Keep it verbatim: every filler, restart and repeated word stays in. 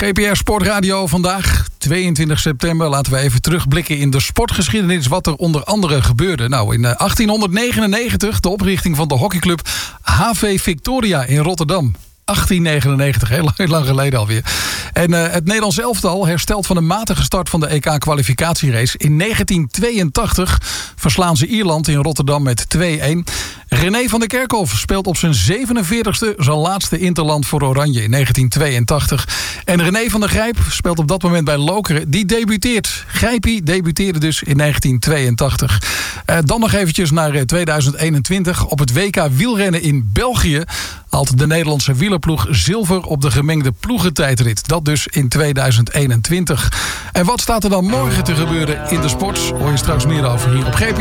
G P R Sportradio vandaag, tweeëntwintig september. Laten we even terugblikken in de sportgeschiedenis wat er onder andere gebeurde. Nou, in achttienhonderdnegenennegentig de oprichting van de hockeyclub H V Victoria in Rotterdam. achttien negenennegentig, heel, heel lang geleden alweer. En uh, het Nederlands elftal herstelt van een matige start van de E K-kwalificatierace. In negentien tweeëntachtig verslaan ze Ierland in Rotterdam met twee-een. René van der Kerkhof speelt op zijn zevenenveertigste zijn laatste interland voor Oranje in negentien tweeëntachtig. En René van der Grijp speelt op dat moment bij Lokeren. Die debuteert. Grijpie debuteerde dus in negentien tweeëntachtig. Uh, dan nog eventjes naar uh, tweeduizend eenentwintig. Op het W K wielrennen in België haalt de Nederlandse wielerploeg zilver op de gemengde ploegentijdrit. Dat dus in tweeduizend eenentwintig. En wat staat er dan morgen te gebeuren in de sport? Hoor je straks meer over hier op G P